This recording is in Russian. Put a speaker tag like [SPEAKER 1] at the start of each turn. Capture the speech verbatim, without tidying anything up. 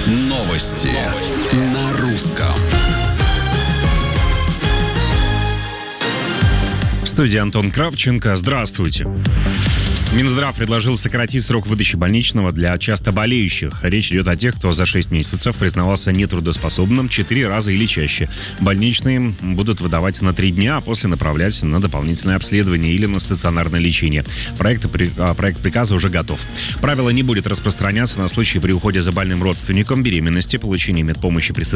[SPEAKER 1] Новости на русском.
[SPEAKER 2] В студии Антон Кравченко. Здравствуйте. Минздрав предложил сократить срок выдачи больничного для часто болеющих. Речь идет о тех, кто за шесть месяцев признавался нетрудоспособным четыре раза или чаще. Больничные будут выдавать на три дня, а после направлять на дополнительное обследование или на стационарное лечение. Проект, проект приказа уже готов. Правило не будет распространяться на случаи при уходе за больным родственником, беременности, получении медпомощи при